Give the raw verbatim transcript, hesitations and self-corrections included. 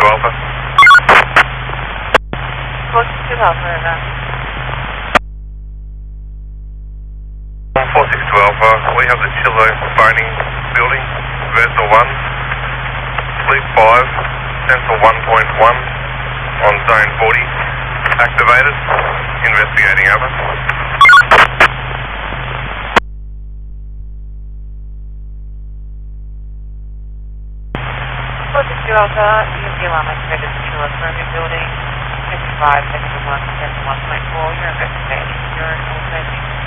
two Alpha. four six two Alpha, over. four six two Alpha, we have the Chillo phoning building, Versa one, Sleep five, Sensor one point one on Zone forty, activated, investigating over. four six two Alpha, you have the alarm activated at the Chillo Perimeter building, fifty-five, Sensor one, Sensor one point four, you're investigating, you're all safety.